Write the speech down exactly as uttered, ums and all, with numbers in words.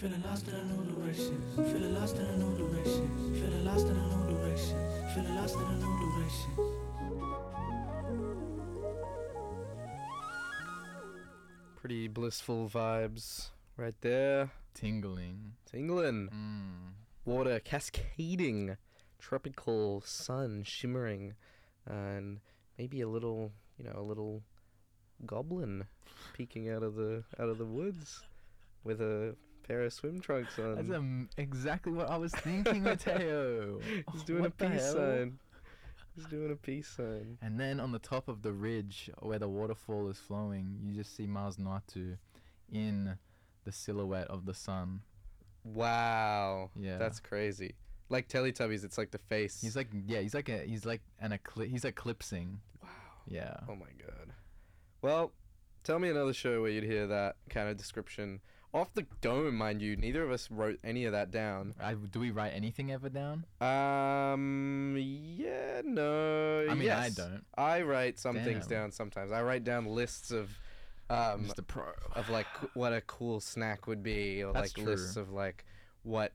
Feeling lost in a new direction. Feeling lost in a new direction. Feeling lost in a new direction. Feeling lost in a new direction. Pretty blissful vibes right there. Tingling. Tingling. Mm. Water cascading. Tropical sun shimmering. And maybe a little, you know, a little goblin peeking out of the out of the woods with a pair of swim trunks on. That's um, exactly what I was thinking, Mateo. He's doing What a the peace hell? sign. He's doing a peace sign. And then on the top of the ridge where the waterfall is flowing, you just see Mars Natu in the silhouette of the sun. Wow. Yeah. That's crazy. Like Teletubbies, it's like the face. He's like, yeah, he's like a, he's like an ecli- he's eclipsing. Wow. Yeah. Oh my god. Well, tell me another show where you'd hear that kind of description. Off the dome, mind you, neither of us wrote any of that down. I, do we write anything ever down? Um, yeah, no. I mean, yes. I don't. I write some things Damn. down sometimes. I write down lists of, um, Mister Pro. of like c- what a cool snack would be, or That's like true. lists of like what